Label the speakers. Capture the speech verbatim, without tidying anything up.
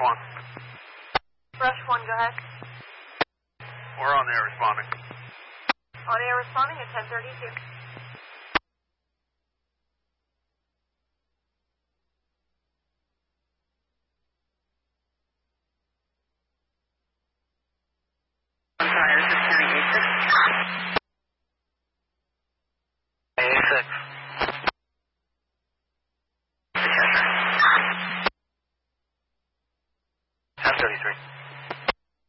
Speaker 1: one.
Speaker 2: Rush one, go ahead.
Speaker 1: We're on air responding.
Speaker 2: On air responding at ten thirty-two.
Speaker 3: Sorry, this is County A six.
Speaker 1: A six. ten thirty-three.